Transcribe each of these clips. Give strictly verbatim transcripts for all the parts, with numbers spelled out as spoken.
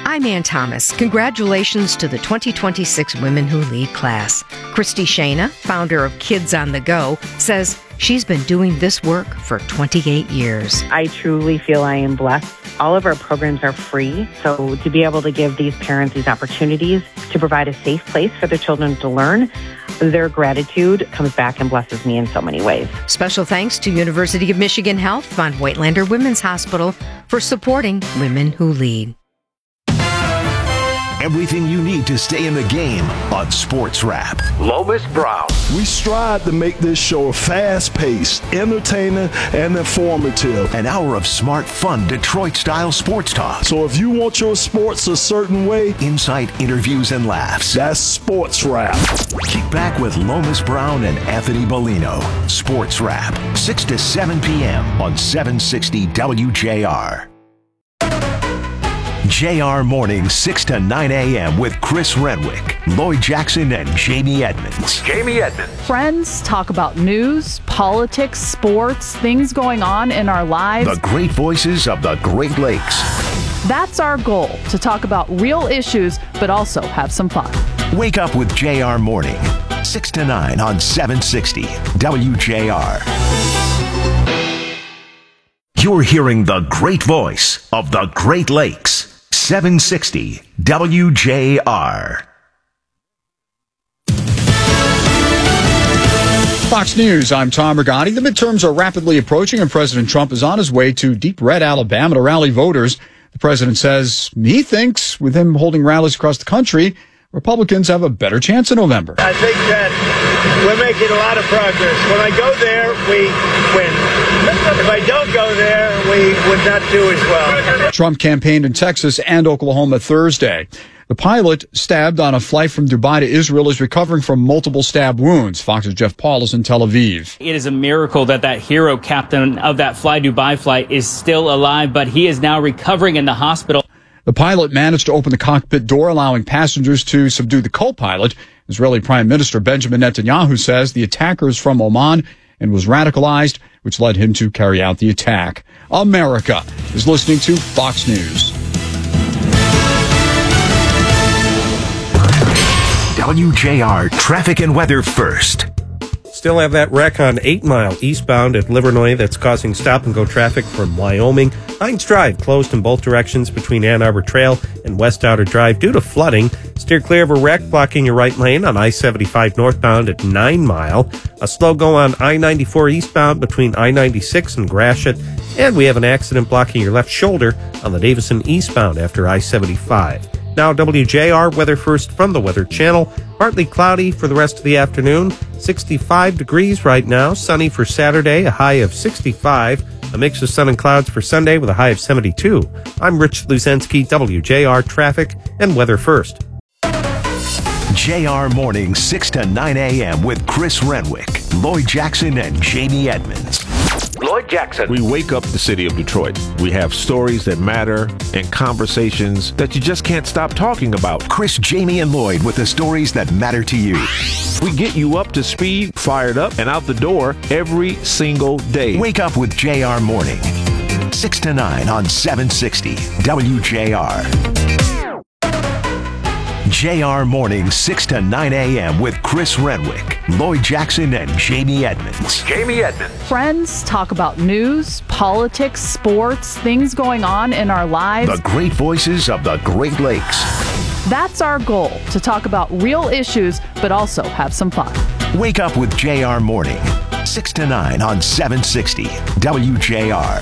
I'm Ann Thomas. Congratulations to the twenty twenty-six Women Who Lead class. Christy Shana, founder of Kids on the Go, says she's been doing this work for twenty-eight years. I truly feel I am blessed. All of our programs are free, so to be able to give these parents these opportunities to provide a safe place for their children to learn, their gratitude comes back and blesses me in so many ways. Special thanks to University of Michigan Health, Von Whitelander Women's Hospital, for supporting Women Who Lead. Everything you need to stay in the game on Sports Wrap. Lomas Brown. We strive to make this show fast-paced, entertaining, and informative. An hour of smart, fun, Detroit-style sports talk. So if you want your sports a certain way, insight, interviews, and laughs. That's Sports Wrap. Kick back with Lomas Brown and Anthony Bellino. Sports Wrap, six to seven p.m. on seven sixty W J R. J R Mornings, six to nine a.m. with Chris Renwick, Lloyd Jackson, and Jamie Edmonds. Jamie Edmonds. Friends talk about news, politics, sports, things going on in our lives. The great voices of the Great Lakes. That's our goal, to talk about real issues, but also have some fun. Wake up with J R Morning, six to nine on seven sixty W J R. You're hearing the great voice of the Great Lakes. seven sixty W J R. Fox News, I'm Tom Regani. The midterms are rapidly approaching and President Trump is on his way to deep red Alabama to rally voters. The president says he thinks with him holding rallies across the country, Republicans have a better chance in November. I think that we're making a lot of progress. When I go there, we win. If I don't go there, we would not do as well. Trump campaigned in Texas and Oklahoma Thursday. The pilot stabbed on a flight from Dubai to Israel is recovering from multiple stab wounds. Fox's Jeff Paul is in Tel Aviv. It is a miracle that that hero captain of that Fly Dubai flight is still alive, but he is now recovering in the hospital. The pilot managed to open the cockpit door, allowing passengers to subdue the co-pilot. Israeli Prime Minister Benjamin Netanyahu says the attacker is from Oman and was radicalized, which led him to carry out the attack. America is listening to Fox News. W J R traffic and weather first. Still have that wreck on eight mile eastbound at Livernois that's causing stop-and-go traffic from Wyoming. Hines Drive closed in both directions between Ann Arbor Trail and West Outer Drive due to flooding. Steer clear of a wreck blocking your right lane on I seventy-five northbound at nine mile. A slow go on I ninety-four eastbound between I ninety-six and Gratiot. And we have an accident blocking your left shoulder on the Davison eastbound after I seventy-five. Now W J R weather first from the Weather Channel. Partly cloudy for the rest of the afternoon. sixty-five degrees right now. Sunny for Saturday, a high of sixty-five. A mix of sun and clouds for Sunday with a high of seventy-two. I'm Rich Luzensky, W J R Traffic and Weather First. J R Morning, six to nine a.m. with Chris Renwick, Lloyd Jackson, and Jamie Edmonds. Lloyd Jackson. We wake up the city of Detroit. We have stories that matter and conversations that you just can't stop talking about. Chris, Jamie, and Lloyd with the stories that matter to you. We get you up to speed, fired up, and out the door every single day. Wake up with J R Morning, six to nine on seven sixty W J R. J R Morning, six to nine a.m. with Chris Renwick, Lloyd Jackson, and Jamie Edmonds. Jamie Edmonds. Friends talk about news, politics, sports, things going on in our lives. The great voices of the Great Lakes. That's our goal, to talk about real issues, but also have some fun. Wake up with J R Morning, six to nine on seven sixty W J R.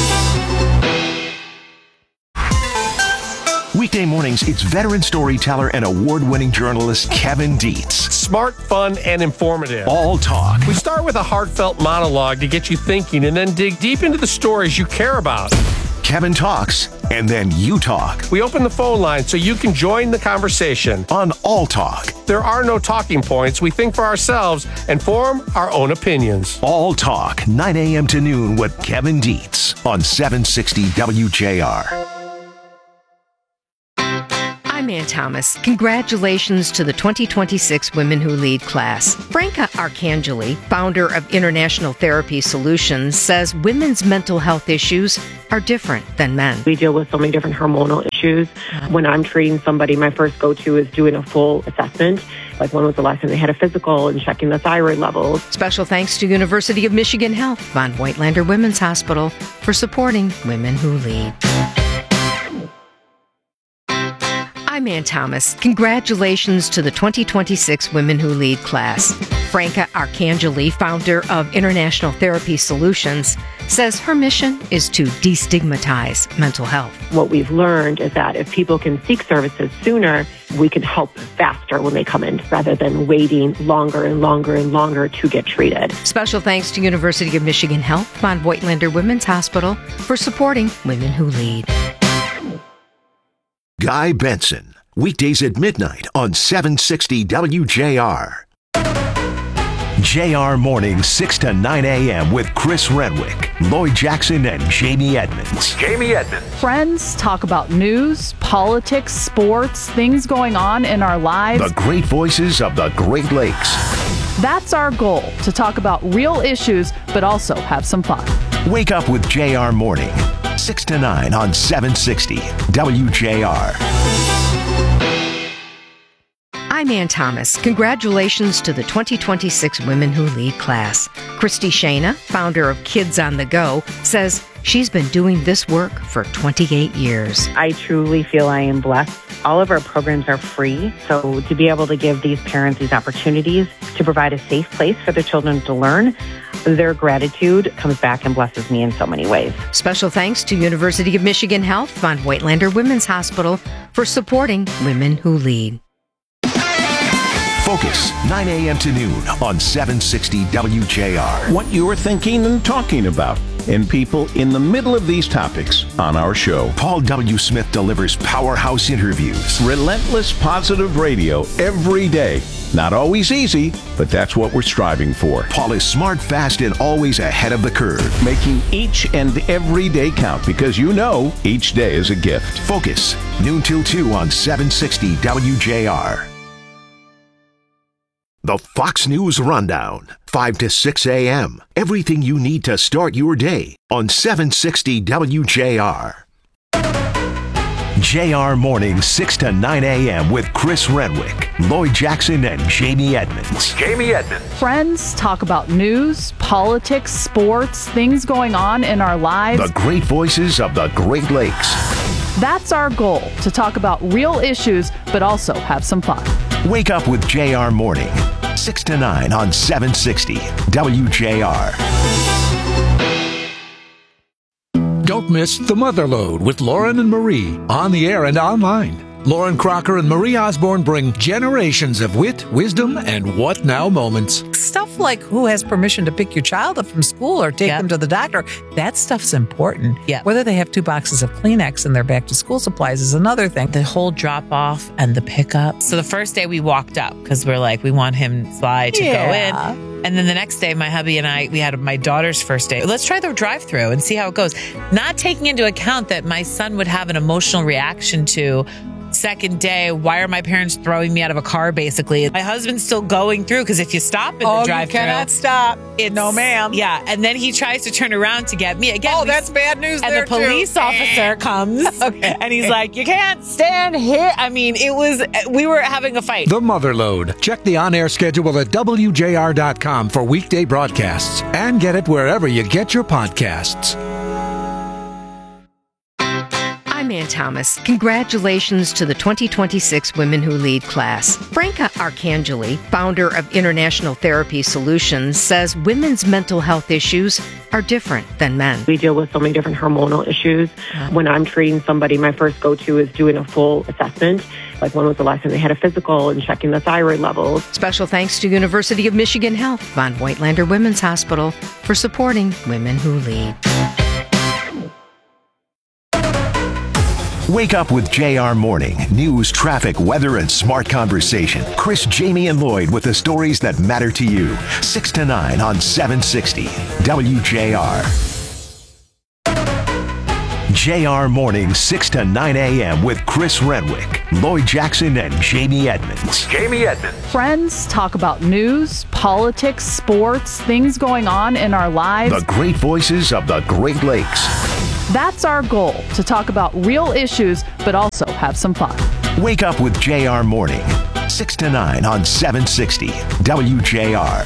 Weekday mornings, it's veteran storyteller and award-winning journalist Kevin Dietz. Smart, fun, and informative. All talk. We start with a heartfelt monologue to get you thinking and then dig deep into the stories you care about. Kevin talks, and then you talk. We open the phone line so you can join the conversation. On All Talk. There are no talking points. We think for ourselves and form our own opinions. All Talk, nine a.m. to noon with Kevin Dietz on seven sixty W J R. I'm I'm Ann Thomas. Congratulations to the twenty twenty-six Women Who Lead class. Franca Arcangeli, founder of International Therapy Solutions, says women's mental health issues are different than men. We deal with so many different hormonal issues. When I'm treating somebody, my first go-to is doing a full assessment. Like when was the last time they had a physical and checking the thyroid levels. Special thanks to University of Michigan Health, Von Voigtlander Women's Hospital, for supporting Women Who Lead. I'm Ann Thomas. Congratulations to the twenty twenty-six Women Who Lead class. Franca Arcangeli, founder of International Therapy Solutions, says her mission is to destigmatize mental health. What we've learned is that if people can seek services sooner, we can help faster when they come in rather than waiting longer and longer and longer to get treated. Special thanks to University of Michigan Health, Von Voigtlander Women's Hospital, for supporting Women Who Lead. Guy Benson, weekdays at midnight on seven sixty W J R. J R Mornings, six to nine a.m. with Chris Renwick, Lloyd Jackson, and Jamie Edmonds. Jamie Edmonds. Friends talk about news, politics, sports, things going on in our lives. The great voices of the Great Lakes. That's our goal, to talk about real issues, but also have some fun. Wake up with J R Morning, six to nine on seven sixty W J R. I'm Ann Thomas. Congratulations to the twenty twenty-six Women Who Lead class. Christy Shana, founder of Kids on the Go, says she's been doing this work for twenty-eight years. I truly feel I am blessed. All of our programs are free, so to be able to give these parents these opportunities to provide a safe place for their children to learn, their gratitude comes back and blesses me in so many ways. Special thanks to University of Michigan Health, Von Voigtlander Women's Hospital, for supporting Women Who Lead. Focus, nine a.m. to noon on seven sixty W J R. What you're thinking and talking about, and people in the middle of these topics on our show. Paul W. Smith delivers powerhouse interviews. Relentless positive radio every day. Not always easy, but that's what we're striving for. Paul is smart, fast, and always ahead of the curve. Making each and every day count, because you know each day is a gift. Focus, noon till two on seven sixty W J R. The Fox News Rundown, five to six a.m. Everything you need to start your day on seven sixty W J R. J R Mornings, six to nine a.m. with Chris Renwick, Lloyd Jackson, and Jamie Edmonds. Jamie Edmonds. Friends talk about news, politics, sports, things going on in our lives. The great voices of the Great Lakes. That's our goal, to talk about real issues, but also have some fun. Wake up with J R Morning, six to nine on seven sixty W J R. Don't miss The Motherlode with Lauren and Marie, on the air and online. Lauren Crocker and Marie Osborne bring generations of wit, wisdom, and what now moments. Stuff like who has permission to pick your child up from school or take yep. them to the doctor. That stuff's important. Yeah. Whether they have two boxes of Kleenex in their back to school supplies is another thing. The whole drop off and the pickup. So the first day we walked up because we're like, we want him Sly to yeah. go in. And then the next day, my hubby and I, we had my daughter's first day. Let's try the drive-through and see how it goes. Not taking into account that my son would have an emotional reaction to second day, why are my parents throwing me out of a car, basically? My husband's still going through, because if you stop in oh, the drive-thru... you cannot stop. It's, no, ma'am. Yeah, and then he tries to turn around to get me. Again, oh, we, that's bad news and there, the police too. officer comes, okay. and he's like, you can't stand here. I mean, it was... We were having a fight. The Motherlode. Check the on-air schedule at W J R dot com for weekday broadcasts, and get it wherever you get your podcasts. I'm Ann Thomas. Congratulations to the twenty twenty-six Women Who Lead class. Franca Arcangeli, founder of International Therapy Solutions, says women's mental health issues are different than men. We deal with so many different hormonal issues. When I'm treating somebody, my first go-to is doing a full assessment. Like when was the last time they had a physical and checking the thyroid levels. Special thanks to University of Michigan Health, Von Voigtlander Women's Hospital, for supporting Women Who Lead. Wake up with J R Morning. News, traffic, weather, and smart conversation. Chris, Jamie, and Lloyd with the stories that matter to you. six to nine on seven sixty W J R. J R Mornings, six to nine a.m. with Chris Renwick, Lloyd Jackson, and Jamie Edmonds. Jamie Edmonds. Friends talk about news, politics, sports, things going on in our lives. The great voices of the Great Lakes. That's our goal, to talk about real issues, but also have some fun. Wake up with J R Morning, six to nine on seven sixty W J R.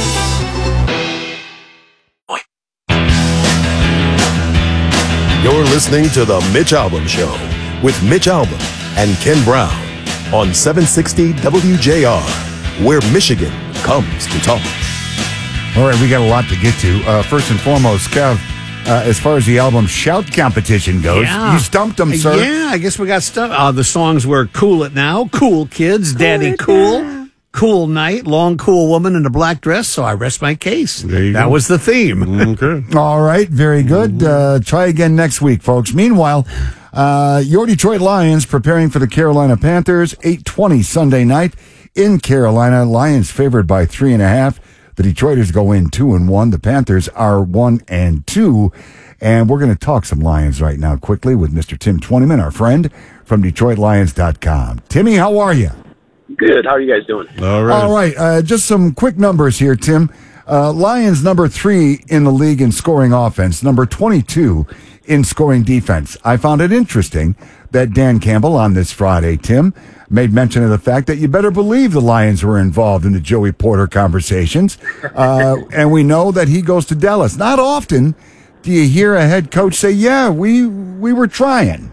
You're listening to The Mitch Albom Show with Mitch Albom and Ken Brown on seven sixty W J R, where Michigan comes to talk. All right, we got a lot to get to. Uh, first and foremost, Kev, uh, as far as the album Shout competition goes, Yeah. you stumped them, sir. Yeah, I guess we got stuff. Uh, the songs were Cool It Now, Cool Kids, Daddy Cool, Cool Night, Long Cool Woman in a Black Dress, so I rest my case. That go. was the theme. Okay. All right, very good. Uh, try again next week, folks. Meanwhile, uh, your Detroit Lions preparing for the Carolina Panthers, eight twenty Sunday night in Carolina. Lions favored by three and a half. The Detroiters go in two and one. The Panthers are one and two. And we're going to talk some Lions right now quickly with Mister Tim Twentyman, our friend from Detroit Lions dot com. Timmy, how are you? Good. How are you guys doing? All right. All right. Uh, just some quick numbers here, Tim. Uh, Lions number three in the league in scoring offense, number twenty-two in scoring defense. I found it interesting that Dan Campbell on this Friday, Tim, made mention of the fact that you better believe the Lions were involved in the Joey Porter conversations. Uh, and we know that he goes to Dallas. Not often do you hear a head coach say, yeah, we we were trying.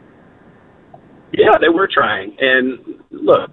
Yeah, they were trying. And look,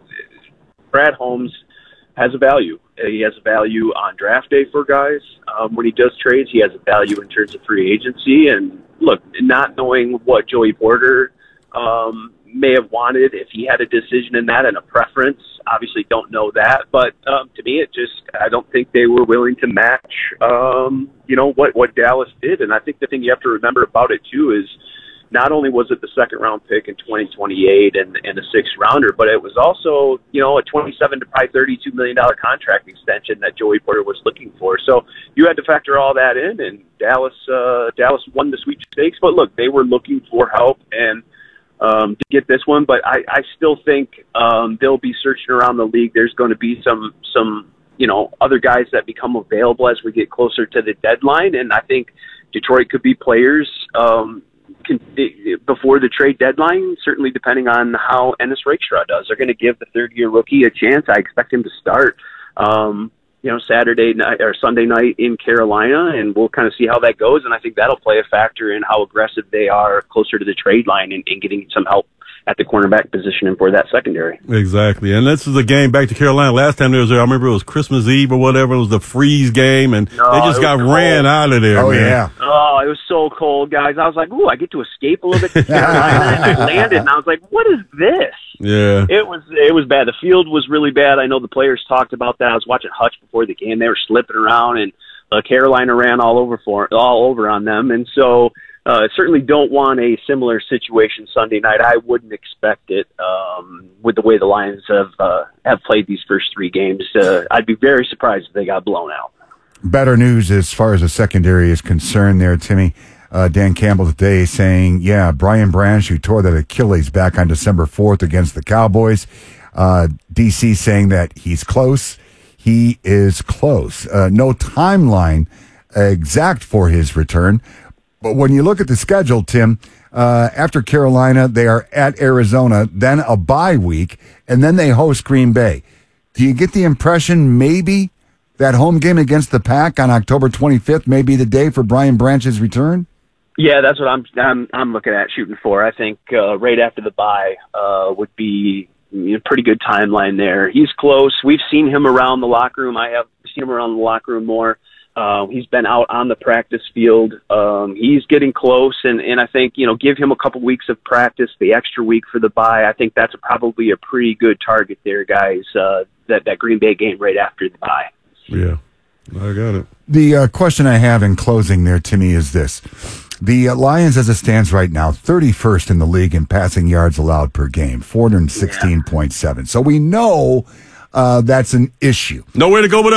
Brad Holmes has a value. He has a value on draft day for guys. Um, when he does trades, he has a value in terms of free agency. And look, not knowing what Joey Porter um, may have wanted, if he had a decision in that and a preference, obviously don't know that. But um, to me, it just, I don't think they were willing to match, um, you know, what, what Dallas did. And I think the thing you have to remember about it, too, is not only was it the second round pick in twenty twenty-eight and, and a sixth rounder, but it was also, you know, a twenty-seven to probably thirty-two million dollars contract extension that Joey Porter was looking for. So you had to factor all that in, and Dallas, uh, Dallas won the sweepstakes. But look, they were looking for help and um, to get this one. But I, I still think um, they'll be searching around the league. There's going to be some, some, you know, other guys that become available as we get closer to the deadline. And I think Detroit could be players, um, Can, before the trade deadline, certainly depending on how Ennis Rakestraw does. They're going to give the third-year rookie a chance. I expect him to start, um, you know, Saturday night or Sunday night in Carolina, and we'll kind of see how that goes. And I think that'll play a factor in how aggressive they are closer to the trade line and, and getting some help at the cornerback position and for that secondary. Exactly. And this is a game back to Carolina. Last time they was there, I remember it was Christmas Eve or whatever. It was the freeze game, and No, they just got cold. ran out of there, Oh, man. yeah. Oh, it was so cold, guys. I was like, ooh, I get to escape a little bit to Carolina. And I landed, and I was like, what is this? Yeah. It was it was bad. The field was really bad. I know the players talked about that. I was watching Hutch before the game. They were slipping around, and uh, Carolina ran all over for all over on them. And so uh, certainly don't want a similar situation Sunday night. I wouldn't expect it um, with the way the Lions have uh, have played these first three games. Uh, I'd be very surprised if they got blown out. Better news as far as the secondary is concerned there, Timmy. Uh, Dan Campbell today saying, yeah, Brian Branch, who tore that Achilles back on December fourth against the Cowboys. Uh, D C saying that he's close. He is close. Uh, no timeline exact for his return. But when you look at the schedule, Tim, uh, after Carolina, they are at Arizona, then a bye week, and then they host Green Bay. Do you get the impression maybe that home game against the Pack on October twenty-fifth may be the day for Brian Branch's return? Yeah, that's what I'm I'm I'm looking at shooting for. I think uh, right after the bye uh, would be a pretty good timeline there. He's close. We've seen him around the locker room. I have seen him around the locker room more. Uh, he's been out on the practice field. Um, he's getting close, and, and I think, you know, give him a couple weeks of practice, the extra week for the bye. I think that's a, probably a pretty good target there, guys, uh, that, that Green Bay game right after the bye. Yeah, I got it. The uh, question I have in closing there, Timmy, is this. The uh, Lions, as it stands right now, thirty-first in the league in passing yards allowed per game, four sixteen point seven. So we know uh, that's an issue. Nowhere to go but up.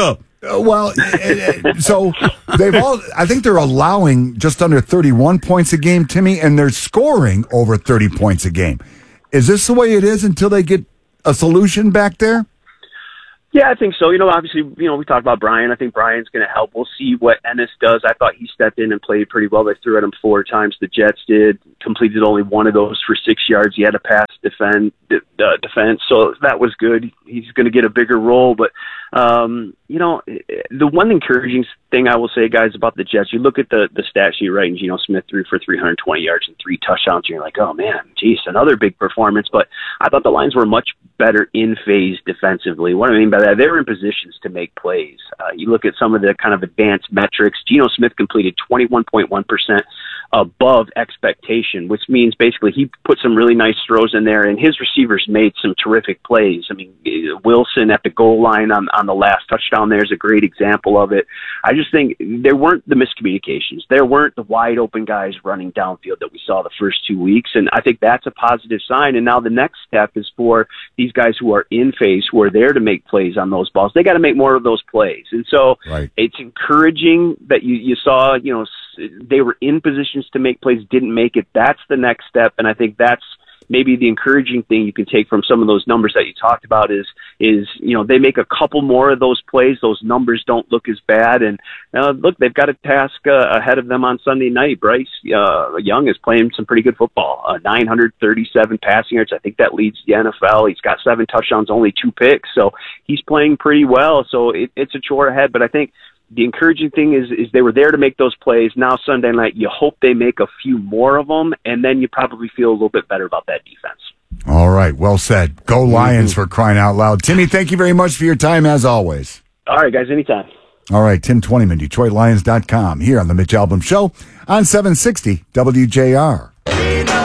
Uh, well, uh, so they've all, I think they're allowing just under thirty-one points a game, Timmy, and they're scoring over thirty points a game. Is this the way it is until they get a solution back there? Yeah, I think so. You know, obviously, you know, we talked about Brian. I think Brian's going to help. We'll see what Ennis does. I thought he stepped in and played pretty well. They threw at him four times. The Jets did. Completed only one of those for six yards. He had a pass defend, uh, defense, so that was good. He's going to get a bigger role. But, um, you know, the one encouraging thing I will say, guys, about the Jets, you look at the, the stat sheet, right, and Geno Smith threw for three hundred twenty yards and three touchdowns, and you're like, oh, man, geez, another big performance. But I thought the Lions were much better in phase defensively. What I mean by that, they were in positions to make plays. Uh, you look at some of the kind of advanced metrics. Geno Smith completed twenty-one point one percent above expectation, which means basically he put some really nice throws in there, and his receivers made some terrific plays. I mean, Wilson at the goal line on, on the last touchdown there is a great example of it. I just think there weren't the miscommunications. There weren't the wide open guys running downfield that we saw the first two weeks, and I think that's a positive sign. And now the next step is for these guys who are in phase, who are there to make plays on those balls. They got to make more of those plays. And so right. It's encouraging that you, you saw, you know, they were in positions to make plays, didn't make it. That's the next step, and I think that's maybe the encouraging thing you can take from some of those numbers that you talked about is, is you know, they make a couple more of those plays. Those numbers don't look as bad. And uh, look, they've got a task uh, ahead of them on Sunday night. Bryce uh, Young is playing some pretty good football. Uh, nine hundred thirty-seven passing yards. I think that leads the N F L. He's got seven touchdowns, only two picks. So he's playing pretty well. So it, it's a chore ahead. But I think the encouraging thing is, is they were there to make those plays. Now Sunday night, you hope they make a few more of them, and then you probably feel a little bit better about that defense. All right, well said. Go Lions mm-hmm. for crying out loud. Timmy, thank you very much for your time as always. All right, guys, anytime. All right, Tim Twentyman, Detroit Lions dot com, here on the Mitch Albom Show on seven sixty W J R.